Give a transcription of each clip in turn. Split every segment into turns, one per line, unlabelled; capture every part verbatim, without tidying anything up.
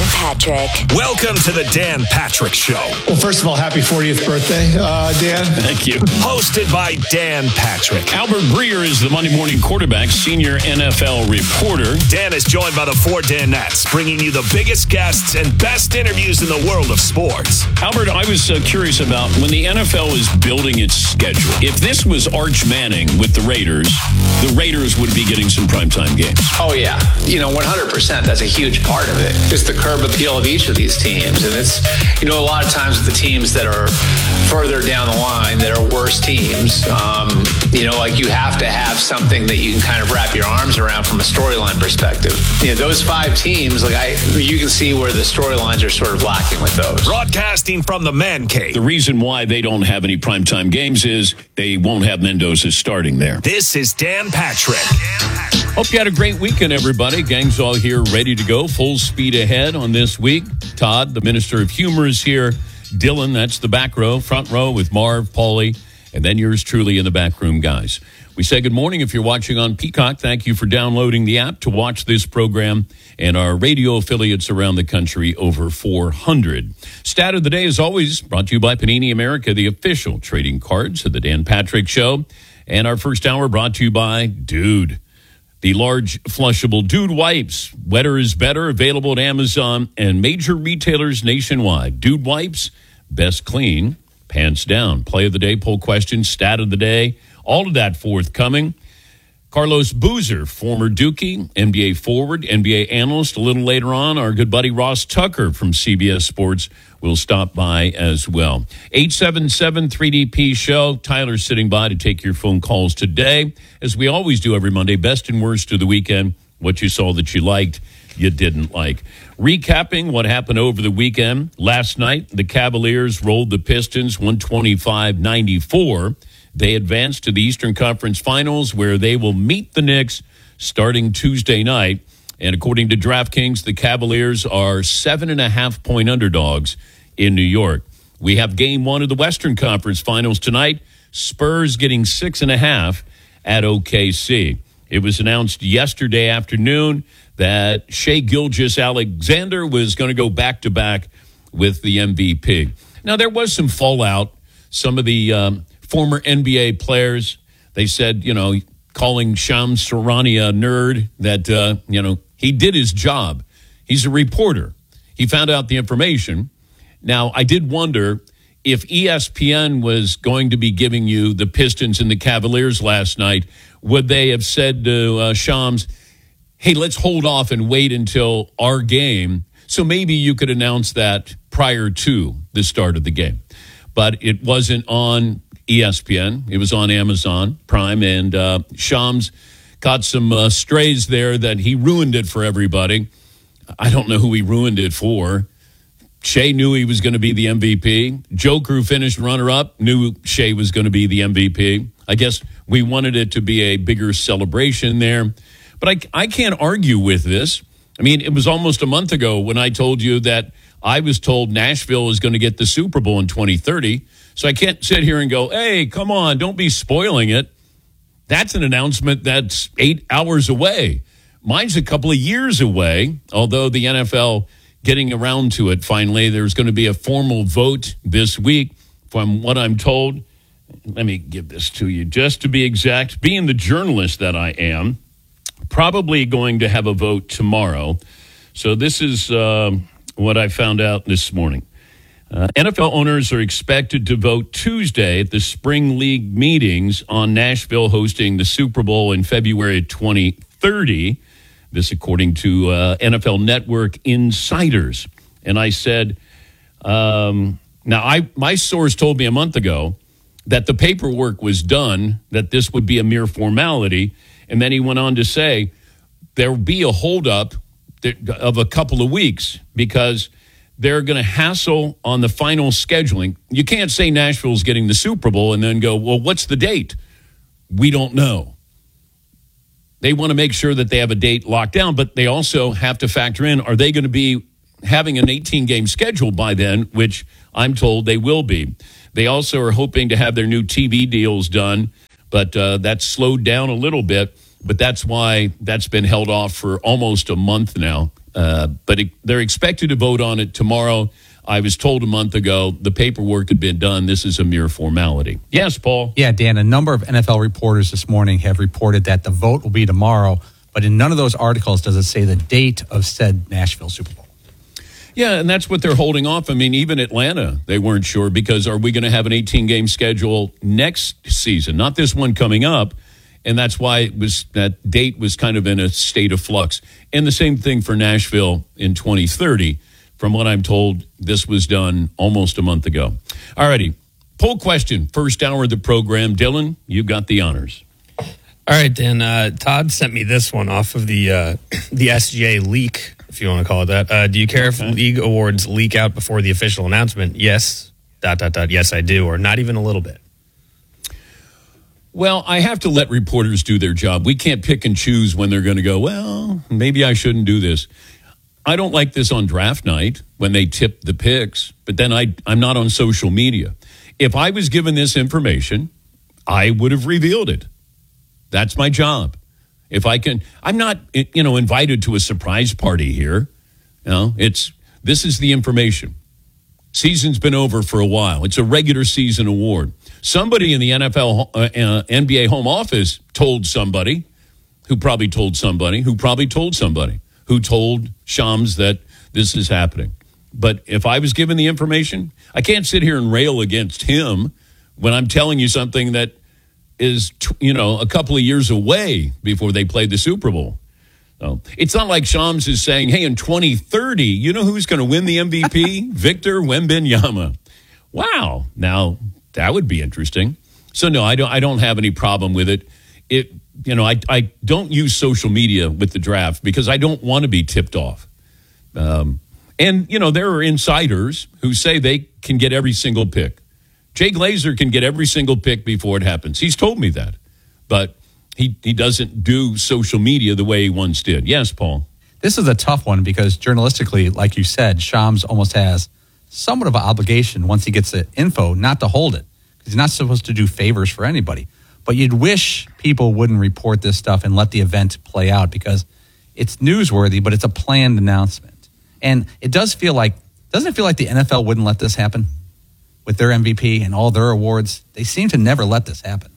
Patrick.
Welcome to the Dan Patrick Show.
Well, first of all, happy fortieth birthday, uh, Dan.
Thank you.
Hosted by Dan Patrick.
Albert Breer is the Monday morning quarterback, senior N F L reporter.
Dan is joined by the four Danettes, bringing you the biggest guests and best interviews in the world of sports.
Albert, I was uh, curious about when the N F L is building its schedule. If this was Arch Manning with the Raiders, the Raiders would be getting some primetime games.
Oh, yeah. You know, one hundred percent. That's a huge part of it. Just the curb appeal of each of these teams. And it's, you know, a lot of times with the teams that are further down the line, that are worse teams, um, you know, like you have to have something that you can kind of wrap your arms around from a storyline perspective. You know, those five teams, like I, you can see where the storylines are sort of lacking with those.
Broadcasting from the man cave.
The reason why they don't have any primetime games is they won't have Mendoza starting there.
This is Dan Patrick.
Hope you had a great weekend, everybody. Gang's all here ready to go. Full speed ahead on this week. Todd, the Minister of Humor, is here. Dylan, that's the back row, front row with Marv, Paulie, and then yours truly in the back room, guys. We say good morning if you're watching on Peacock. Thank you for downloading the app to watch this program and our radio affiliates around the country, over four hundred. Stat of the day, as always, brought to you by Panini America, the official trading cards of the Dan Patrick Show. And our first hour brought to you by Dude. The large flushable Dude wipes. Wetter is better. Available at Amazon and major retailers nationwide. Dude wipes, best clean, pants down. Play of the day, poll question, stat of the day. All of that forthcoming. Carlos Boozer, former Dookie, N B A forward, N B A analyst. A little later on, our good buddy Ross Tucker from C B S Sports will stop by as well. eight seven seven three D P show. Tyler's sitting by to take your phone calls today. As we always do every Monday, best and worst of the weekend, what you saw that you liked, you didn't like. Recapping what happened over the weekend. Last night, the Cavaliers rolled the Pistons one twenty-five ninety-four. They advanced to the Eastern Conference Finals, where they will meet the Knicks starting Tuesday night. And according to DraftKings, the Cavaliers are seven and a half point underdogs in New York. We have game one of the Western Conference Finals tonight. Spurs getting six and a half at O K C. It was announced yesterday afternoon that Shai Gilgeous-Alexander was going to go back-to-back with the M V P. Now, there was some fallout. Some of the um, former N B A players, they said, you know, calling Shams Charania a nerd, that, uh, you know, he did his job. He's a reporter. He found out the information. Now, I did wonder if E S P N was going to be giving you the Pistons and the Cavaliers last night, would they have said to uh, Shams, hey, let's hold off and wait until our game, so maybe you could announce that prior to the start of the game. But it wasn't on E S P N. It was on Amazon Prime, and uh, Shams got some uh, strays there that he ruined it for everybody. I don't know who he ruined it for. Shai knew he was going to be the M V P. Joker, who finished runner-up, knew Shai was going to be the M V P. I guess we wanted it to be a bigger celebration there. But I, I can't argue with this. I mean, it was almost a month ago when I told you that I was told Nashville is going to get the Super Bowl in twenty thirty. So I can't sit here and go, hey, come on, don't be spoiling it. That's an announcement that's eight hours away. Mine's a couple of years away, although the N F L getting around to it finally. There's going to be a formal vote this week from what I'm told. Let me give this to you just to be exact. Being the journalist that I am, probably going to have a vote tomorrow. So this is uh, what I found out this morning. Uh, N F L owners are expected to vote Tuesday at the Spring League meetings on Nashville hosting the Super Bowl in February twenty thirty. This according to uh, N F L Network insiders. And I said, um, now I my source told me a month ago that the paperwork was done, that this would be a mere formality. And then he went on to say there will be a holdup of a couple of weeks because they're going to hassle on the final scheduling. You can't say Nashville's getting the Super Bowl and then go, well, what's the date? We don't know. They want to make sure that they have a date locked down, but they also have to factor in, are they going to be having an eighteen-game schedule by then, which I'm told they will be. They also are hoping to have their new T V deals done, but uh, that's slowed down a little bit. But that's why that's been held off for almost a month now. Uh, but it, they're expected to vote on it tomorrow. I was told a month ago the paperwork had been done. This is a mere formality. Yes, Paul?
Yeah, Dan, a number of N F L reporters this morning have reported that the vote will be tomorrow, but in none of those articles does it say the date of said Nashville Super Bowl.
Yeah, and that's what they're holding off. I mean, even Atlanta, they weren't sure because are we going to have an eighteen-game schedule next season? Not this one coming up, and that's why it was that date was kind of in a state of flux. And the same thing for Nashville in twenty thirty. From what I'm told, this was done almost a month ago. All righty. Poll question, first hour of the program. Dylan, you've got the honors.
All right, Dan. Uh, Todd sent me this one off of the uh, the S G A leak, if you want to call it that. Uh, do you care okay. if league awards leak out before the official announcement? Yes, dot, dot, dot, yes, I do, or not even a little bit.
Well, I have to let reporters do their job. We can't pick and choose when they're going to go, well, maybe I shouldn't do this. I don't like this on draft night when they tip the picks, but then I, I'm not on social media. If I was given this information, I would have revealed it. That's my job. If I can, I'm not, you know, invited to a surprise party here. You know, it's, this is the information. Season's been over for a while. It's a regular season award. Somebody in the N F L, uh, uh, N B A home office told somebody, who probably told somebody, who probably told somebody, who told Shams that this is happening. But if I was given the information, I can't sit here and rail against him when I'm telling you something that is, you know, a couple of years away before they play the Super Bowl. So it's not like Shams is saying, hey, in twenty thirty, you know who's going to win the M V P? Victor Wembanyama. Wow. Now, that would be interesting. So, no, I don't I don't have any problem with it. It, you know, I, I don't use social media with the draft because I don't want to be tipped off. Um, and, you know, there are insiders who say they can get every single pick. Jay Glazer can get every single pick before it happens. He's told me that. But he, he doesn't do social media the way he once did. Yes, Paul?
This is a tough one because journalistically, like you said, Shams almost has somewhat of an obligation once he gets the info not to hold it because he's not supposed to do favors for anybody. But you'd wish people wouldn't report this stuff and let the event play out because it's newsworthy, but it's a planned announcement. And it does feel like, doesn't it feel like the N F L wouldn't let this happen with their M V P and all their awards? They seem to never let this happen.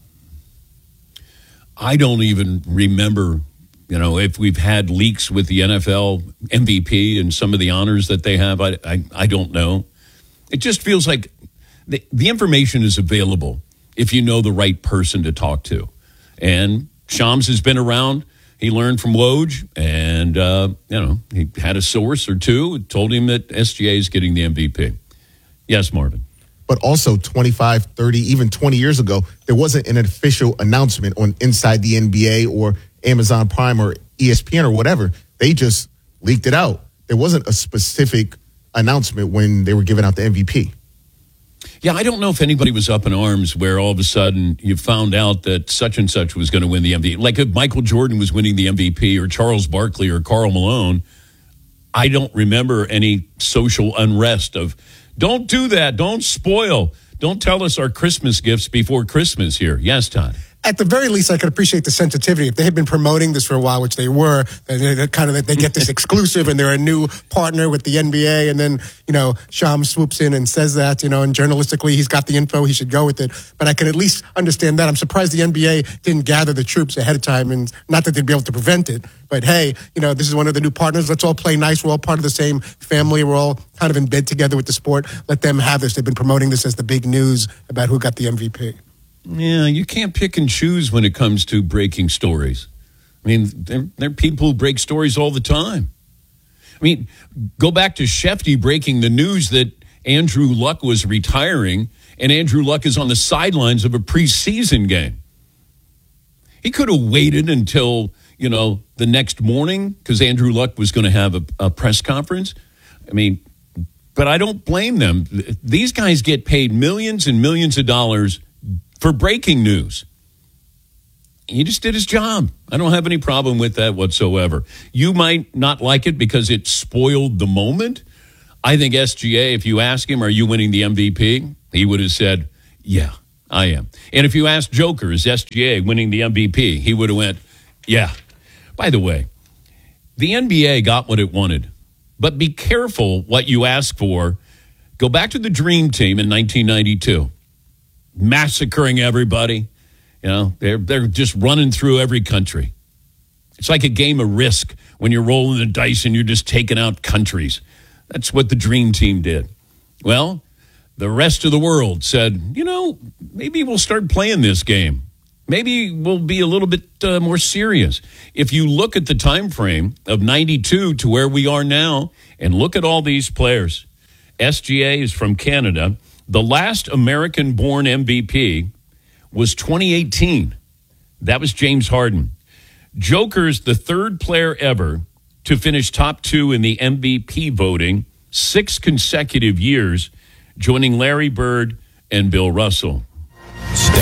I don't even remember, you know, if we've had leaks with the N F L M V P and some of the honors that they have. I I, I don't know. It just feels like the, the information is available if you know the right person to talk to. And Shams has been around. He learned from Woj, and, uh, you know, he had a source or two who told him that S G A is getting the M V P. Yes, Marvin.
But also twenty-five, thirty, even twenty years ago, there wasn't an official announcement on Inside the N B A or Amazon Prime or E S P N or whatever. They just leaked it out. There wasn't a specific announcement when they were giving out the M V P.
Yeah, I don't know if anybody was up in arms where all of a sudden you found out that such and such was going to win the M V P. Like if Michael Jordan was winning the M V P or Charles Barkley or Karl Malone, I don't remember any social unrest of, don't do that, don't spoil, don't tell us our Christmas gifts before Christmas here. Yes, Todd.
At the very least, I could appreciate the sensitivity. If they had been promoting this for a while, which they were, they, they kind of they get this exclusive, and they're a new partner with the N B A, and then you know Shams swoops in and says that, you know, and journalistically he's got the info, he should go with it. But I can at least understand that. I'm surprised the N B A didn't gather the troops ahead of time, and not that they'd be able to prevent it, but hey, you know, this is one of the new partners. Let's all play nice. We're all part of the same family. We're all kind of in bed together with the sport. Let them have this. They've been promoting this as the big news about who got the M V P.
Yeah, you can't pick and choose when it comes to breaking stories. I mean, there, there are people who break stories all the time. I mean, go back to Shefty breaking the news that Andrew Luck was retiring, and Andrew Luck is on the sidelines of a preseason game. He could have waited until, you know, the next morning because Andrew Luck was going to have a, a press conference. I mean, but I don't blame them. These guys get paid millions and millions of dollars for breaking news. He just did his job. I don't have any problem with that whatsoever. You might not like it because it spoiled the moment. I think S G A, if you ask him, are you winning the M V P? He would have said, yeah, I am. And if you asked Joker, is S G A winning the M V P? He would have went, yeah. By the way, The N B A got what it wanted, but be careful what you ask for. Go back to the Dream Team in nineteen ninety-two, massacring everybody. You know, they're they're just running through every country. It's like a game of Risk when you're rolling the dice and you're just taking out countries. That's what the Dream Team did. Well, the rest of the world said, you know, maybe we'll start playing this game. Maybe we'll be a little bit uh, more serious. If you look at the time frame of ninety-two to where we are now and look at all these players, S G A is from Canada. The last American-born M V P was twenty eighteen. That was James Harden. Joker's the third player ever to finish top two in the M V P voting, six consecutive years, joining Larry Bird and Bill Russell.